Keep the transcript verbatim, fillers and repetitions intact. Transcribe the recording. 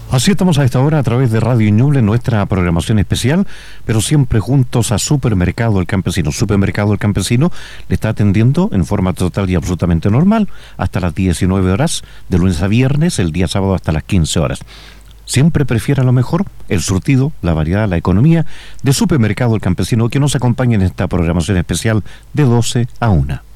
Así estamos a esta hora a través de Radio Ñuble en nuestra programación especial, pero siempre juntos a Supermercado El Campesino. Supermercado El Campesino le está atendiendo en forma total y absolutamente normal hasta las diecinueve horas, de lunes a viernes, el día sábado hasta las quince horas. Siempre prefiera lo mejor, el surtido, la variedad, la economía de Supermercado El Campesino, que nos acompaña en esta programación especial de doce a una.